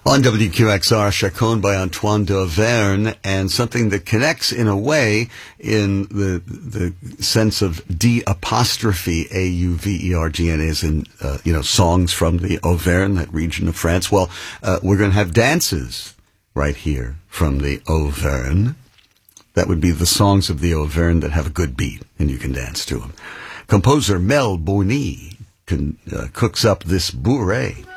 On WQXR, Chacon by Antoine d'Auvergne, and something that connects in a way in the sense of D apostrophe Auvergne is in, songs from the Auvergne, that region of France. Well, we're going to have dances right here from the Auvergne. That would be the songs of the Auvergne that have a good beat, and you can dance to them. Composer Mel Boni cooks up this bourrée.